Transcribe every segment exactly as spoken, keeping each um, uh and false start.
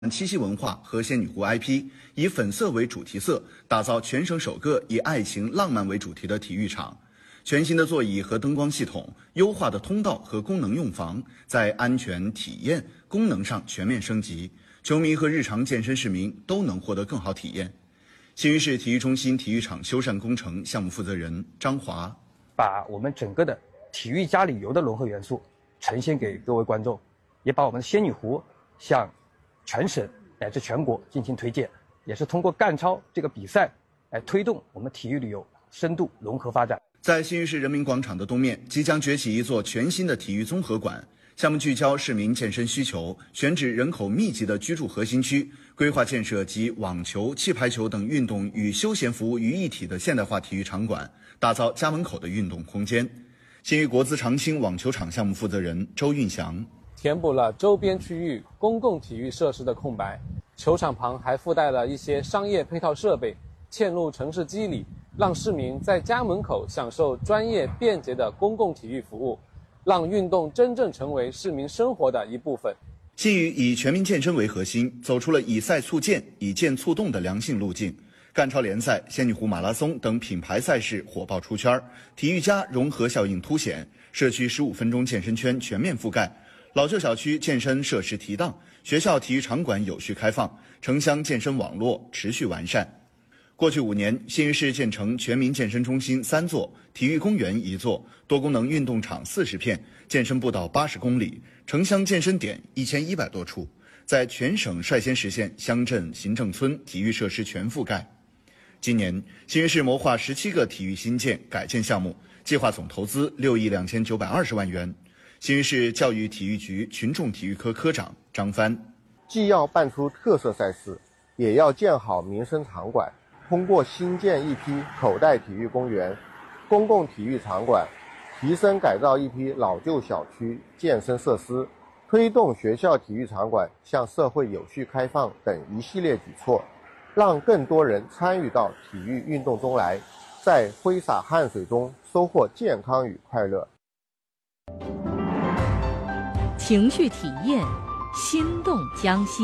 七夕文化和仙女湖 I P 以粉色为主题色，打造全省首个以爱情浪漫为主题的体育场。全新的座椅和灯光系统，优化的通道和功能用房，在安全、体验、功能上全面升级，球迷和日常健身市民都能获得更好体验。新余市体育中心体育场修缮工程项目负责人张华， 把我们整个的体育加旅游的融合元素呈现给各位观众，也把我们的仙女湖向全省乃至全国进行推荐，也是通过干超这个比赛来推动我们体育旅游深度融合发展。 在新余市人民广场的东面，即将崛起一座全新的体育综合馆。项目聚焦市民健身需求，选址人口密集的居住核心区，规划建设集网球、气排球等运动与休闲服务于一体的现代化体育场馆，打造家门口的运动空间。新余国资长兴网球场项目负责人周运祥， 填补了周边区域公共体育设施的空白，球场旁还附带了一些商业配套设备，嵌入城市机理，让市民在家门口享受专业便捷的公共体育服务，让运动真正成为市民生活的一部分。 新余以全民健身为核心，走出了以赛促健、以健促动的良性路径。干超联赛、仙女湖马拉松等品牌赛事火爆出圈，体育加融合效应凸显，社区十五分钟健身圈全面覆盖，老旧小区健身设施提档，学校体育场馆有序开放，城乡健身网络持续完善。过去五年，新余市建成全民健身中心三座，体育公园一座，多功能运动场四十片，健身步道八十公里，城乡健身点一千一百多处，在全省率先实现乡镇行政村体育设施全覆盖。今年，新余市谋划十七个体育新建改建项目，计划总投资六亿两千九百二十万元。新余市教育体育局群众体育科科长张帆， 既要办出特色赛事，也要建好民生场馆。通过新建一批口袋体育公园、公共体育场馆，提升改造一批老旧小区健身设施，推动学校体育场馆向社会有序开放等一系列举措，让更多人参与到体育运动中来，在挥洒汗水中收获健康与快乐。 情绪体验，心动江西。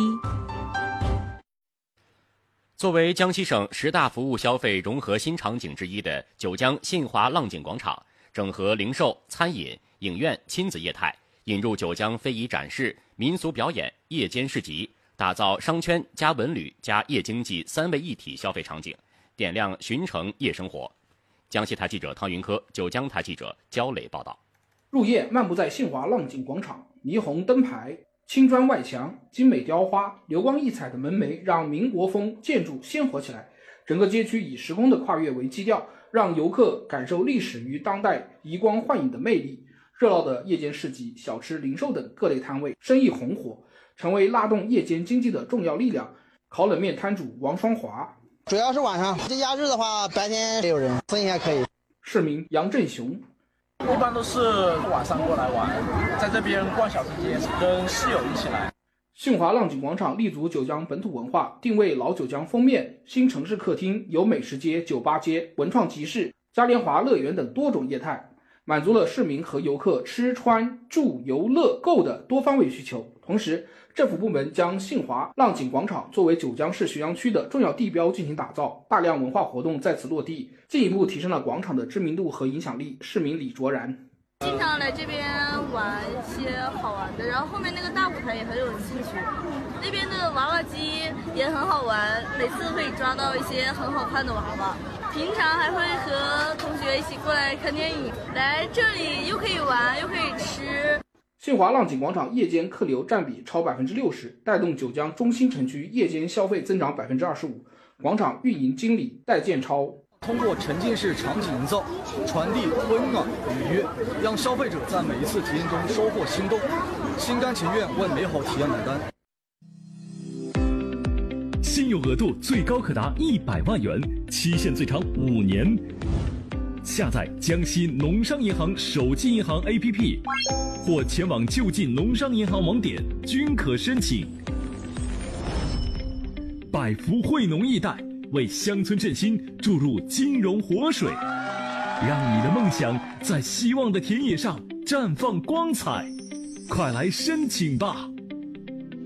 作为江西省十大服务消费融合新场景之一的九江信华浪景广场，整合零售、餐饮、影院、亲子业态，引入九江非遗展示、民俗表演、夜间市集，打造商圈加文旅加夜经济三位一体消费场景，点亮巡城夜生活。江西台记者汤云科，九江台记者焦磊报道。 入夜漫步在信华浪景广场，霓虹灯牌、青砖外墙、精美雕花、流光溢彩的门楣让民国风建筑鲜活起来。整个街区以时空的跨越为基调，让游客感受历史与当代移光焕影的魅力。热闹的夜间市集、小吃、零售等各类摊位生意红火，成为拉动夜间经济的重要力量。烤冷面摊主王双华， 主要是晚上，节假日的话白天也有人，生意还可以。 市民杨振雄， 一般都是晚上过来玩，在这边逛小吃街，跟室友一起来。 信华浪景广场立足九江本土文化，定位老九江封面新城市客厅，有美食街、酒吧街、文创集市、嘉年华乐园等多种业态，满足了市民和游客吃穿住游乐购的多方位需求。同时，政府部门将信华浪景广场作为九江市徐阳区的重要地标进行打造，大量文化活动在此落地，进一步提升了广场的知名度和影响力。市民李卓然， 经常来这边玩一些好玩的，然后后面那个大舞台也很有兴趣，那边的娃娃机也很好玩，每次可以抓到一些很好看的娃娃。平常还会和同学一起过来看电影，来这里又可以玩又可以吃。 信华浪景广场夜间客流占比超百分之六十，带动九江中心城区夜间消费增长百分之二十五。广场运营经理戴建超， 通过沉浸式场景营造，传递温暖愉悦，让消费者在每一次体验中收获心动，心甘情愿为美好体验买单。 信用额度最高可达一百万元，期限最长五年。下载江西农商银行手机银行 A P P， 或前往就近农商银行网点均可申请。百福惠农易贷为乡村振兴注入金融活水，让你的梦想在希望的田野上绽放光彩。快来申请吧！